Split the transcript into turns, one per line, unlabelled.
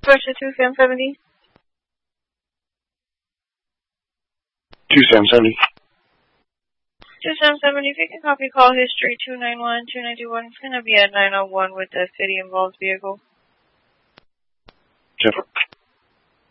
Versa 2 Sam 70.
2 Sam 70.
2 Sam 70, if you can copy call history 291-291, it's going to be at 901 with the city involved vehicle.
Jennifer.